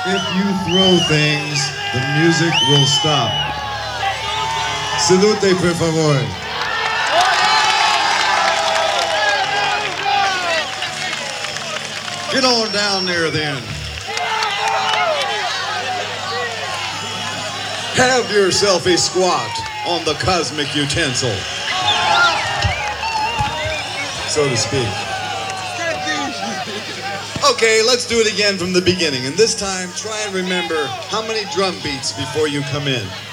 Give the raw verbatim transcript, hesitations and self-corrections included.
If you throw things, the music will stop. Salute, por favor. Get on down there then. Have yourself a squat on the cosmic utensil, so to speak. Okay, let's do it again from the beginning. And this time, try and remember how many drum beats before you come in.